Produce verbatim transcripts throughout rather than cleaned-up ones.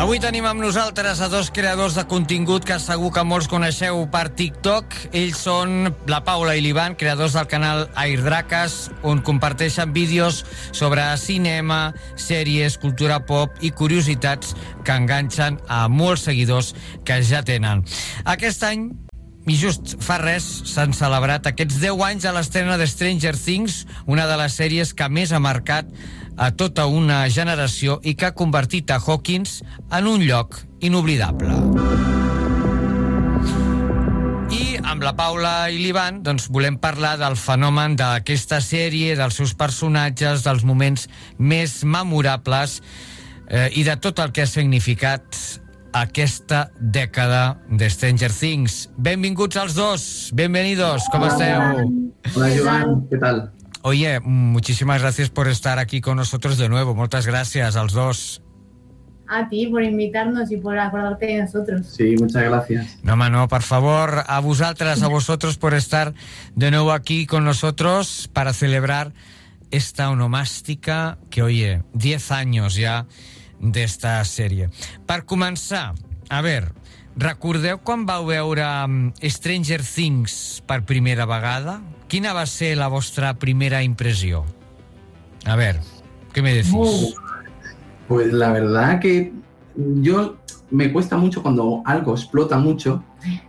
Avui tenim amb nosaltres a dos creadors de contingut que segur que molts coneixeu per TikTok. Ells són la Paula i l'Ivan, creadors del canal Airdraques, on comparteixen vídeos sobre cinema, sèries, cultura pop i curiositats que enganxen a molts seguidors que ja tenen. Aquest any, i just fa res, s'han celebrat aquests deu anys a l'estrena de Stranger Things, una de les sèries que més ha marcat a tota una generació i que ha convertit a Hawkins en un lloc inoblidable. I amb la Paula i l'Ivan doncs, volem parlar del fenomen d'aquesta sèrie, dels seus personatges, dels moments més memorables eh, i de tot el que ha significat aquesta dècada de Stranger Things. Benvinguts als dos, bienvenidos, ¿cómo esteu? Hola Joan, ¿qué tal? Oye, muchísimas gracias por estar aquí con nosotros de nuevo. Muchas gracias a los dos. A ti por invitarnos y por acordarte de nosotros. Sí, muchas gracias. No, mano, por favor, a vosotras, a vosotros por estar de nuevo aquí con nosotros para celebrar esta onomástica que, oye, diez años ya d'esta sèrie. Per començar, a veure, recordeu quan vau veure Stranger Things per primera vegada? Quina va ser la vostra primera impresión? A ver, ¿qué me decís? Oh, pues la verdad que yo me cuesta mucho cuando algo explota mucho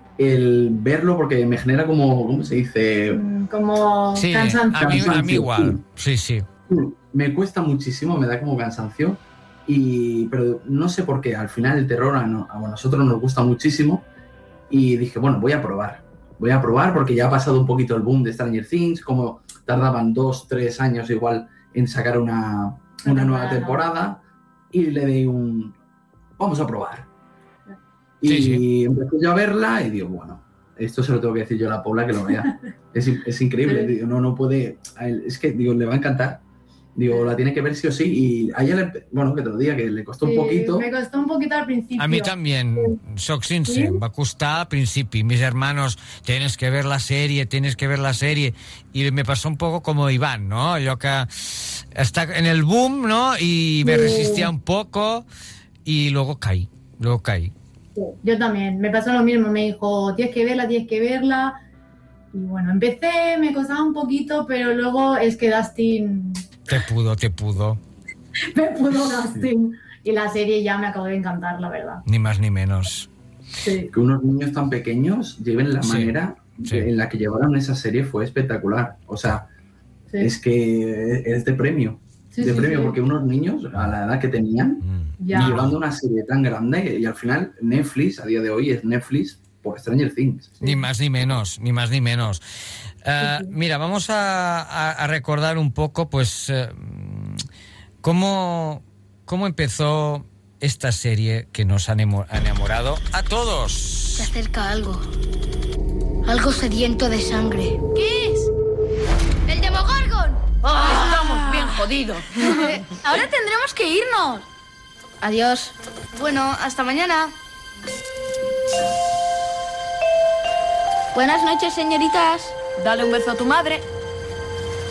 el verlo porque me genera como, ¿cómo se dice? Como sí, cansancio. A mí, a mí igual, sí, sí. Me cuesta muchísimo, me da como cansancio, y, pero no sé por qué, al final el terror a, no, a nosotros nos gusta muchísimo y dije, bueno, voy a probar. Voy a probar porque ya ha pasado un poquito el boom de Stranger Things, como tardaban dos, tres años igual en sacar una, una nueva temporada, y le di un... vamos a probar. Y sí, sí. Empecé yo a verla y digo, bueno, esto se lo tengo que decir yo a la Paula que lo vea. Es, es increíble, digo, no, no puede... Es que, digo, le va a encantar. Digo, la tiene que ver sí o sí. Y a ella, le, bueno, que te lo diga, que le costó sí, un poquito. Me costó un poquito al principio. A mí también, soc sincer, ¿Sí? va costar al principio. Mis hermanos, tienes que ver la serie, tienes que ver la serie. Y me pasó un poco como Iván, ¿no? Allò que está en el boom, ¿no? Y me sí. resistía un poco y luego caí, luego caí. Sí, yo también, me pasó lo mismo. Me dijo, tienes que verla, tienes que verla. Y bueno, empecé, me costaba un poquito, pero luego es que Dustin... Te pudo, te pudo. Me pudo Dustin. Y la serie ya me acabó de encantar, la verdad. Ni más ni menos. Sí. Que unos niños tan pequeños lleven la sí, manera sí. en la que llevaron esa serie fue espectacular. O sea, sí. es que es de premio. Sí, de sí, premio, sí. porque unos niños, a la edad que tenían, mm. llevando una serie tan grande, y al final Netflix, a día de hoy, es Netflix por Stranger Things. Sí. Ni más ni menos, ni más ni menos. Uh, mira, vamos a, a, a recordar un poco, pues, uh, cómo, cómo empezó esta serie que nos ha enamorado a todos. Se acerca algo. Algo sediento de sangre. ¿Qué es? ¡El Demogorgon! ¡Oh, estamos bien jodidos! Ahora tendremos que irnos. Adiós. Bueno, hasta mañana. Buenas noches, señoritas. Dale un beso a tu madre.